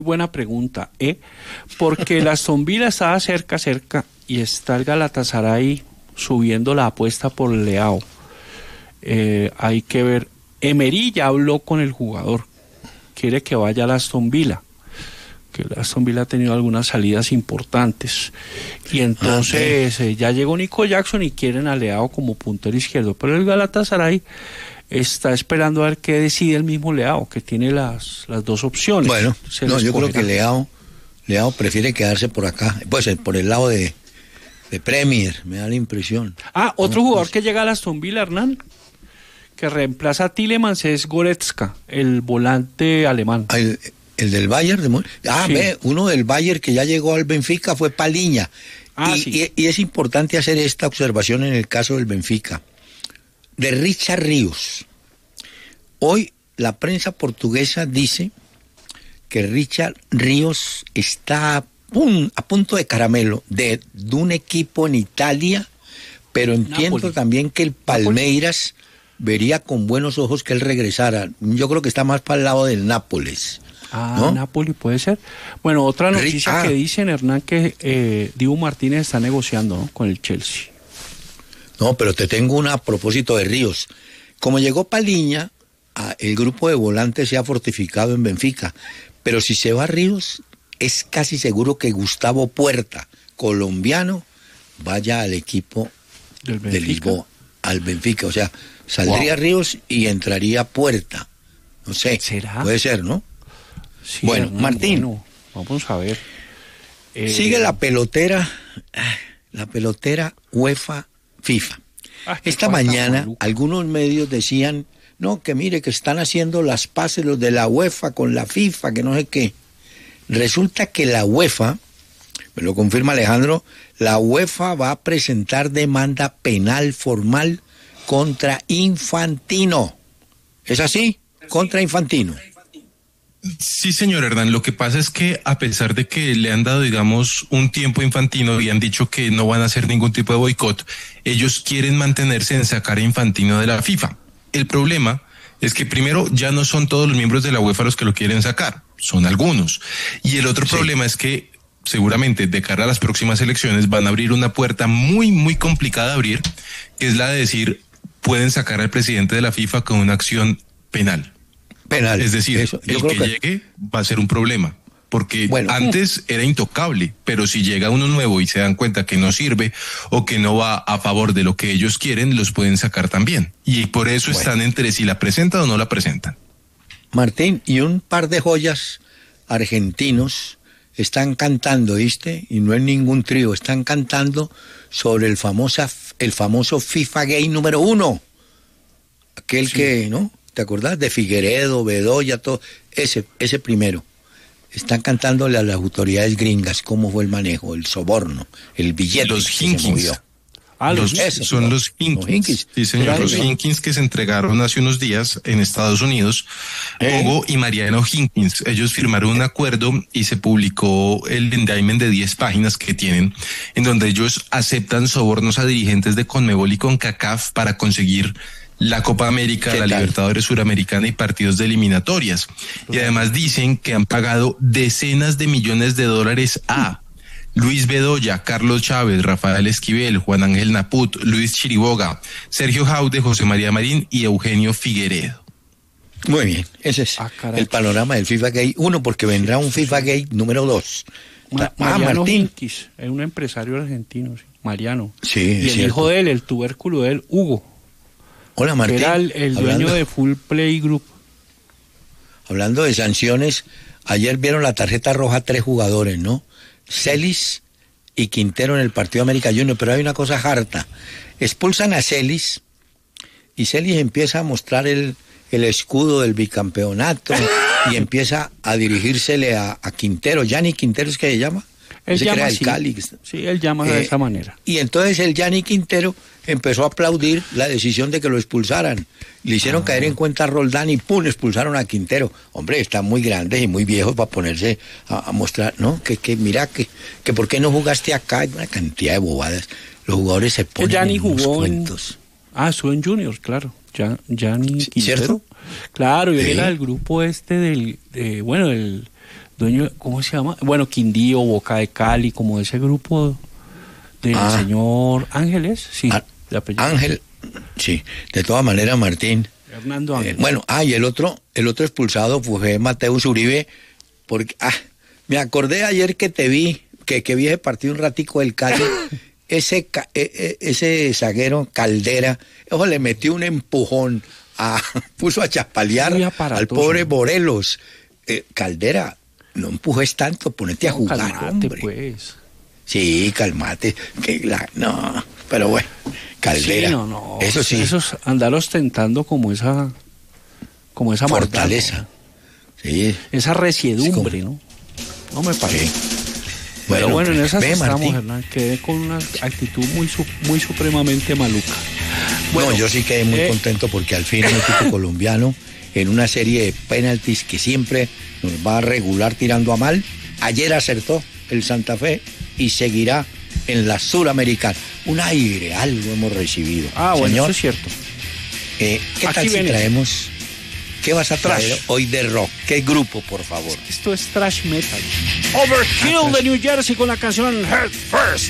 Buena pregunta, porque el Aston Villa estaba cerca y está el Galatasaray subiendo la apuesta por Leao. Hay que ver. Emery ya habló con el jugador, quiere que vaya al Aston Villa, que el Aston Villa ha tenido algunas salidas importantes y entonces ya llegó Nico Jackson y quieren a Leao como puntero izquierdo, pero el Galatasaray está esperando a ver qué decide el mismo Leao, que tiene las dos opciones. Bueno, yo creo que Leao prefiere quedarse por acá, pues por el lado de Premier, me da la impresión. Otro jugador que llega al Aston Villa, Hernán, que reemplaza a Tielemans, es Goretzka, el volante alemán. El del Bayern. Sí. Uno del Bayern que ya llegó al Benfica fue Palhinha. Sí. Y es importante hacer esta observación en el caso del Benfica. De Richard Ríos. Hoy la prensa portuguesa dice que Richard Ríos está a punto de caramelo de un equipo en Italia, pero entiendo Napoli. También que el Palmeiras vería con buenos ojos que él regresara. Yo creo que está más para el lado del Nápoles. ¿no? Napoli puede ser. Bueno, otra noticia que dicen, Hernán, que Dibu Martínez está negociando, ¿no?, con el Chelsea. No, pero te tengo una a propósito de Ríos. Como llegó Palhinha, el grupo de volantes se ha fortificado en Benfica, pero si se va Ríos, es casi seguro que Gustavo Puerta, colombiano, vaya al equipo de Lisboa, al Benfica. O sea, saldría Ríos y entraría Puerta. No sé, ¿será? Puede ser, ¿no? Sí, bueno, Hernán, Martín. Bueno, vamos a ver. Sigue la pelotera UEFA FIFA. Esta mañana algunos medios decían, no, que mire que están haciendo las paces los de la UEFA con la FIFA, que no sé qué. Resulta que la UEFA, me lo confirma Alejandro, la UEFA va a presentar demanda penal formal contra Infantino. ¿Es así? Contra Infantino. Sí, señor Hernán, lo que pasa es que a pesar de que le han dado, digamos, un tiempo a Infantino y han dicho que no van a hacer ningún tipo de boicot, ellos quieren mantenerse en sacar a Infantino de la FIFA. El problema es que primero ya no son todos los miembros de la UEFA los que lo quieren sacar, son algunos. Y el otro problema es que seguramente de cara a las próximas elecciones van a abrir una puerta muy, muy complicada de abrir, que es la de decir, pueden sacar al presidente de la FIFA con una acción penal. Es decir, el que llegue va a ser un problema, porque antes era intocable, pero si llega uno nuevo y se dan cuenta que no sirve o que no va a favor de lo que ellos quieren, los pueden sacar también. Y por eso están entre si la presentan o no la presentan. Martín, y un par de joyas argentinos están cantando, ¿viste? Y no es ningún trío, están cantando sobre el famoso FIFA Gay número 1. Aquel que, ¿no? ¿Te acordás? De Figueredo, Bedoya, todo. Ese primero. Están cantándole a las autoridades gringas cómo fue el manejo, el soborno, el billete. Los Hinkins. Son los Hinkins. Sí, señor, los Hinkins que se entregaron hace unos días en Estados Unidos. Hugo y Mariano Hinkins, ellos firmaron un acuerdo y se publicó el indictment de 10 páginas que tienen, en donde ellos aceptan sobornos a dirigentes de Conmebol y CONCACAF para conseguir la Copa América, la Libertadores Suramericana y partidos de eliminatorias. Y además dicen que han pagado decenas de millones de dólares a Luis Bedoya, Carlos Chávez, Rafael Esquivel, Juan Ángel Naput, Luis Chiriboga, Sergio Jaude, José María Marín y Eugenio Figueredo. Muy bien, ese es el panorama del FIFA Gay 1, porque vendrá un FIFA Gay número 2. Mariano Martín. Hinkis, es un empresario argentino, Mariano. Sí, y el hijo de él, el tubérculo de él, Hugo. Hola, Martín. Que era el dueño de Full Play Group. Hablando de sanciones, ayer vieron la tarjeta roja a 3 jugadores, ¿no? Celis y Quintero en el partido América Junior, pero hay una cosa harta. Expulsan a Celis y Celis empieza a mostrar el escudo del bicampeonato y empieza a dirigírsele a Quintero. Gianni Quintero es que se llama. Él llama así. Cali. Sí, él llama de esa manera. Y entonces el Gianni Quintero empezó a aplaudir la decisión de que lo expulsaran. Le hicieron caer en cuenta a Roldán y ¡pum!, expulsaron a Quintero. Hombre, están muy grandes y muy viejos para ponerse a mostrar, ¿no? Que mira, que ¿por qué no jugaste acá? Hay una cantidad de bobadas. Los jugadores se ponen Gianni en unos cuentos. Estuvo en Juniors, claro. Gianni Quintero. ¿Cierto? Claro, y él era del grupo del dueño, ¿cómo se llama? Bueno, Quindío, Boca de Cali, como ese grupo del señor Ángeles, sí, de apellido. Ángel, sí. De todas maneras, Martín. Fernando Ángel. Bueno, y el otro expulsado fue Mateus Uribe, porque me acordé ayer que te vi, que vi ese partido un ratico del Cali. ese zaguero Caldera, ojo, le metió un empujón, puso a chaspalear al pobre Morelos. Caldera, no empujes tanto, ponete a jugar, calmate, hombre. Pues. Sí, calmate. No, pero bueno, Caldera. Sí, no. Eso sí. Esos andar ostentando como esa fortaleza. Maldad, ¿no? Sí. Esa resiedumbre, ¿no? No me parece. Sí. Pero bueno, en esas estamos, Martín. Hernán. Quedé con una actitud muy supremamente maluca. Bueno, yo sí quedé muy contento porque al fin un equipo colombiano en una serie de penaltis que siempre nos va a regular tirando a mal. Ayer acertó el Santa Fe y seguirá en la Suramericana. Un aire, algo hemos recibido. Bueno, señor, eso es cierto. ¿Qué tal si traemos? ¿Qué vas a traer hoy de rock? ¿Qué grupo, por favor? Esto es thrash metal. Overkill de New Jersey con la canción Head First.